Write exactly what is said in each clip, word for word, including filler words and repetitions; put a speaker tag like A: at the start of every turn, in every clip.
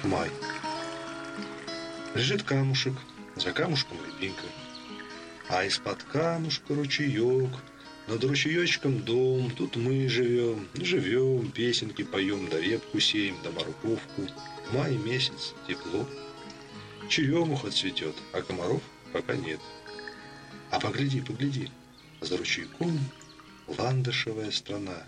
A: Май. Лежит камушек, за камушком рябинка, а из-под камушка ручеек, над ручеечком дом, тут мы живем, живем, песенки поем, да репку сеем, да морковку. Май месяц, тепло, черемуха цветет, а комаров пока нет. А погляди, погляди, за ручейком ландышевая страна.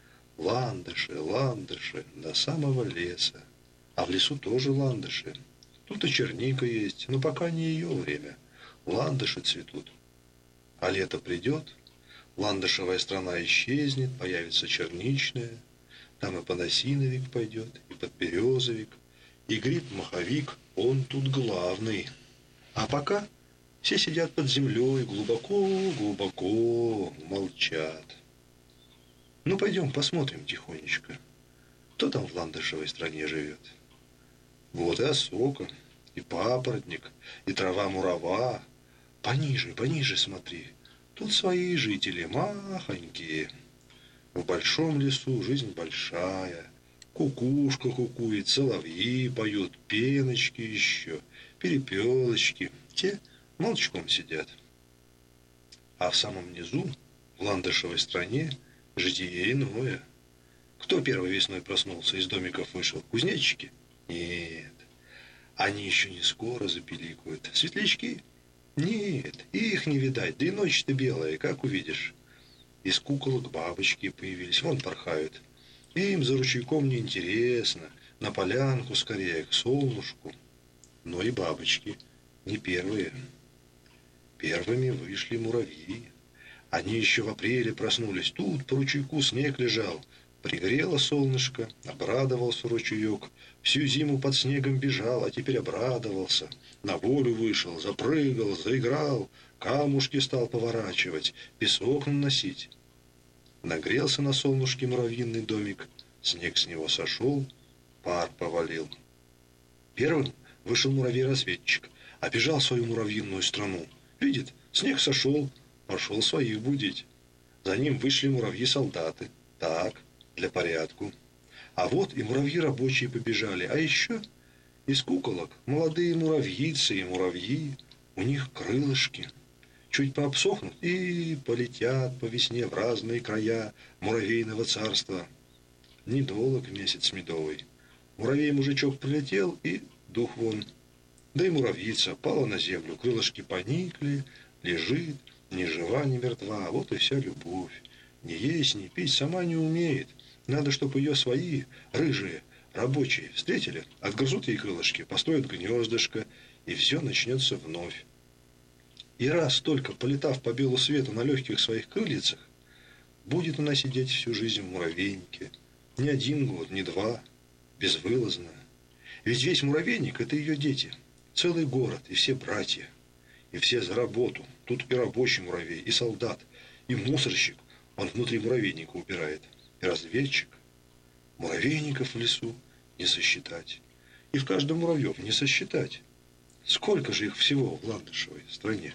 A: Ландыши, ландыши до самого леса. А в лесу тоже ландыши. Тут и черника есть, но пока не ее время. Ландыши цветут. А лето придет, ландышевая страна исчезнет, появится черничная. Там и подосиновик пойдет, и подберезовик, и гриб-маховик, он тут главный. А пока все сидят под землей, глубоко-глубоко молчат. Ну, пойдем посмотрим тихонечко, кто там в ландышевой стране живет. Вот и осока, и папоротник, и трава-мурава. Пониже, пониже смотри, тут свои жители, махонькие. В большом лесу жизнь большая. Кукушка кукует, соловьи поют, пеночки еще, перепелочки. Те молчком сидят. А в самом низу, в ландышевой стране, житие иное. Кто первой весной проснулся, из домиков вышел? Кузнечики? Нет. Они еще не скоро запеликают. Светлячки? Нет, их не видать. Да и ночь-то белая, как увидишь. Из куколок бабочки появились, вон порхают. Им за ручейком неинтересно. На полянку скорее, к солнышку. Но и бабочки не первые. Первыми вышли муравьи. Они еще в апреле проснулись. Тут по ручейку снег лежал. Пригрело солнышко, обрадовался ручеек. Всю зиму под снегом бежал, а теперь обрадовался. На волю вышел, запрыгал, заиграл, камушки стал поворачивать, песок наносить. Нагрелся на солнышке муравьиный домик, снег с него сошел, пар повалил. Первым вышел муравей-разведчик, обежал свою муравьиную страну. Видит, снег сошел, пошел своих будить. За ним вышли муравьи-солдаты. Так, для порядку. А вот и муравьи рабочие побежали. А еще из куколок молодые муравьицы и муравьи. У них крылышки. Чуть пообсохнут и полетят по весне в разные края муравейного царства. Недолг месяц медовый. Муравей-мужичок прилетел и дух вон. Да и муравьица пала на землю, крылышки поникли, лежит, ни жива, ни мертва. Вот и вся любовь. Ни есть, ни пить сама не умеет. Надо, чтобы ее свои, рыжие, рабочие встретили, отгрызут ей крылышки, построят гнездышко, и все начнется вновь. И раз только, полетав по белу свету на легких своих крыльцах, будет она сидеть всю жизнь в муравейнике. Не один год, не два, безвылазно. Ведь весь муравейник – это ее дети, целый город и все братья. И все за работу. Тут и рабочий муравей, и солдат, и мусорщик, он внутри муравейника убирает. И разведчик. Муравейников в лесу не сосчитать. И в каждом муравьев не сосчитать. Сколько же их всего в ландышевой стране?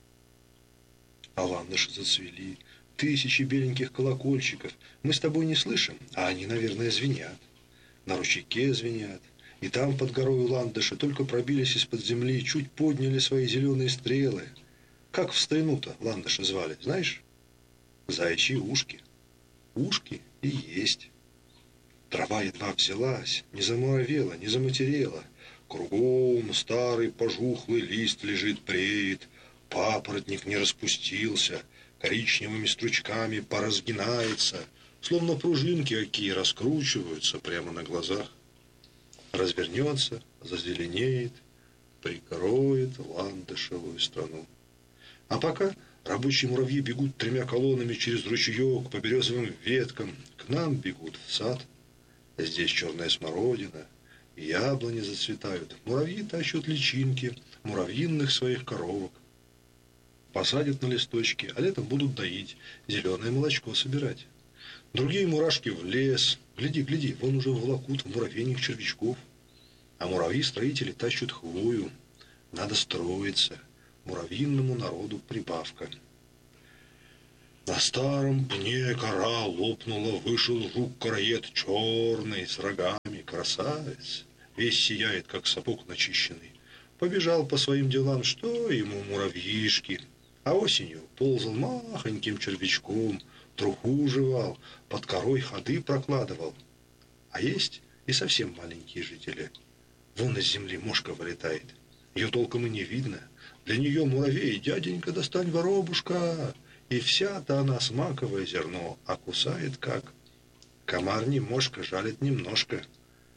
A: А ландыши зацвели. Тысячи беленьких колокольчиков. Мы с тобой не слышим, а они, наверное, звенят. На ручейке звенят. И там под горой ландыши только пробились из-под земли, чуть подняли свои зеленые стрелы. Как в старину-то ландыши звали, знаешь? Заячьи ушки. Ушки и есть. Трава едва взялась, не замуравела, не заматерела. Кругом старый пожухлый лист лежит, преет. Папоротник не распустился, коричневыми стручками поразгинается, словно пружинки какие раскручиваются прямо на глазах. Развернется, зазеленеет, прикроет ландышевую страну. А пока рабочие муравьи бегут тремя колоннами через ручеек по березовым веткам. К нам бегут в сад. Здесь черная смородина, яблони зацветают. Муравьи тащат личинки муравьиных своих коровок. Посадят на листочки, а летом будут доить, зеленое молочко собирать. Другие мурашки в лес. Гляди, гляди, вон уже волокут в муравейник червячков. А муравьи-строители тащат хвою. Надо строиться. Муравьиному народу прибавка. На старом пне кора лопнула, вышел жук-короед черный, с рогами, красавец. весь сияет, как сапог начищенный. Побежал по своим делам, что ему муравьишки. А осенью ползал махоньким червячком, труху жевал, под корой ходы прокладывал. А есть и совсем маленькие жители. Вон из земли мошка вылетает. Ее толком и не видно. Для нее муравей: дяденька, достань воробушка. И вся-то она смаковое зерно, а кусает как. Комар не мошка, жалит немножко.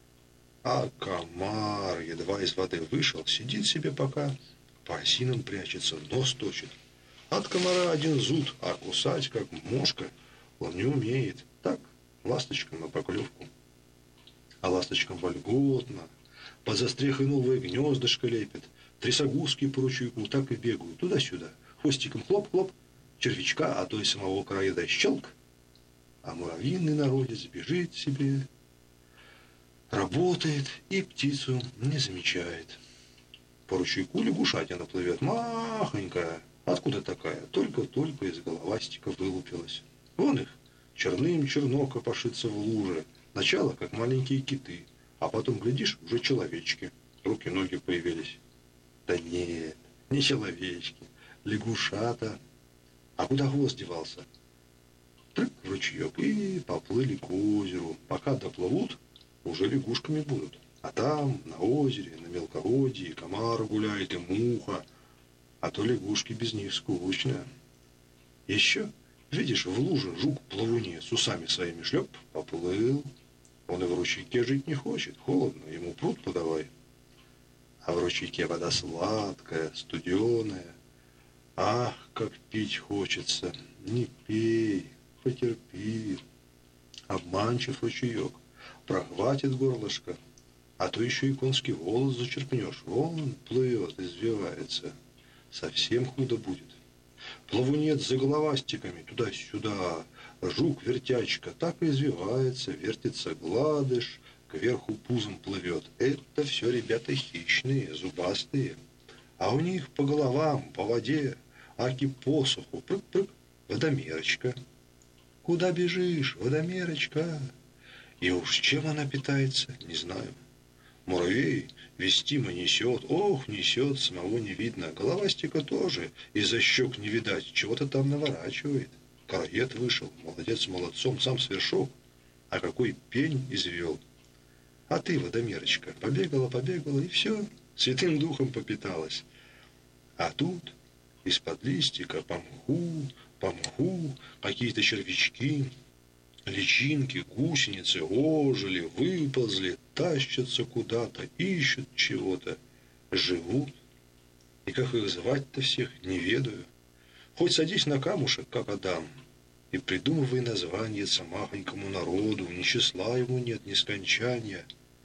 A: А комар едва из воды вышел, сидит себе пока, по осинам прячется, нос точит. От комара один зуд, а кусать как мошка он не умеет. Так, ласточкам на поклевку. А ласточкам вольготно, под застрехой новое гнездышко лепит. Трясогузки по ручейку так и бегают туда-сюда. Хвостиком хлоп-хлоп, червячка, а то и самого краеда щелк. А муравьиный народец бежит себе, работает и птицу не замечает. По ручейку лягушатина плывет, махонькая. Откуда такая? Только-только из головастика вылупилась. Вон их, черным черно копошится в луже. Начало, как маленькие киты, а потом, глядишь, уже человечки. Руки-ноги появились. Да нет, не человечки, лягушата. А куда хвост девался? Прыг в ручеек и поплыли к озеру. Пока доплывут, уже лягушками будут. А там, на озере, на мелководье, комар гуляет и муха. А то лягушки без них скучно. Еще, видишь, в луже жук-плавунец с усами своими шлеп поплыл. Он и в ручейке жить не хочет, холодно, ему пруд подавай. А в ручейке вода сладкая, студеная. Ах, как пить хочется, не пей, потерпи. Обманчив ручеек, прохватит горлышко, а то еще и конский волос зачерпнешь. Вон плывет, извивается. Совсем худо будет. Плавунец за головастиками туда-сюда, жук-вертячка так и извивается, вертится гладыш, кверху пузом плывет. Это все ребята хищные, зубастые. А у них по головам, по воде, аки посуху, прыг-прыг, водомерочка. Куда бежишь, водомерочка? И уж чем она питается, не знаю. Муравей вестимо несет, ох, несет, самого не видно. Головастика тоже из-за щек не видать, чего-то там наворачивает. Короед вышел, молодец молодцом, сам свершок. А какой пень извел. А ты, водомерочка, побегала, побегала, и все, святым духом попиталась. А тут из-под листика по мху, по мху какие-то червячки, личинки, гусеницы ожили, выползли, тащатся куда-то, ищут чего-то, живут. И как их звать-то всех, не ведаю. Хоть садись на камушек, как Адам, и придумывай название самахонькому народу, ни числа ему нет, ни скончания.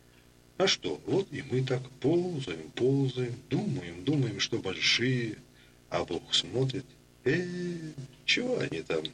A: А что, вот и мы так ползаем, ползаем, думаем, думаем, что большие, а Бог смотрит, э, чего они там?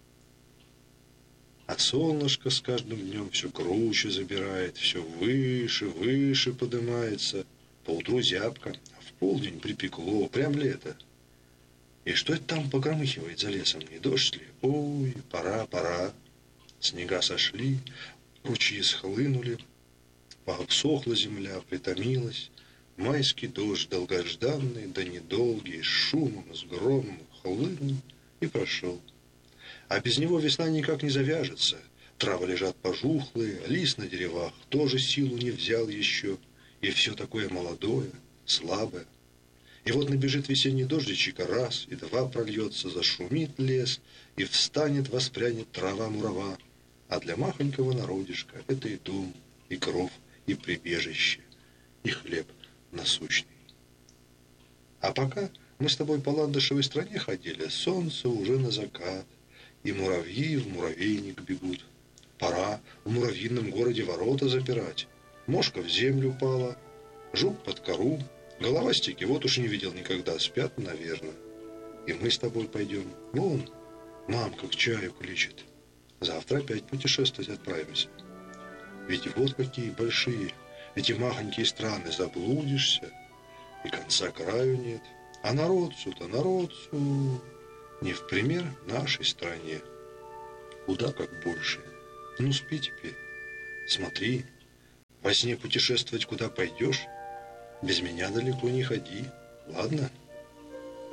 A: А солнышко с каждым днем все круче забирает, все выше, выше поднимается. Поутру зябко, а в полдень припекло, прям лето. И что это там погромыхивает за лесом, не дождь ли? Ой, пора, пора. Снега сошли, ручьи схлынули, пообсохла земля, притомилась. Майский дождь долгожданный, да недолгий, с шумом, с громом хлынул и прошел. А без него весна никак не завяжется. Травы лежат пожухлые, лист на деревах тоже силу не взял еще. И все такое молодое, слабое. И вот набежит весенний дождичек, раз и два прольется, зашумит лес, и встанет, воспрянет трава-мурава. А для махонького народишка это и дом, и кров, и прибежище, и хлеб насущный. А пока мы с тобой по ландышевой стране ходили, солнце уже на закат, и муравьи в муравейник бегут. Пора в муравьином городе ворота запирать. Мошка в землю упала, жук под кору, головастики вот уж не видел никогда, спят, наверное. И мы с тобой пойдем. Вон, мамка к чаю кличет. Завтра опять путешествовать отправимся. Ведь вот какие большие эти махонькие страны, заблудишься, и конца краю нет. А народцу-то, народцу не в пример нашей стране. Куда как больше. Ну спи теперь, смотри, Во сне путешествовать куда пойдешь, без меня далеко не ходи. Ладно?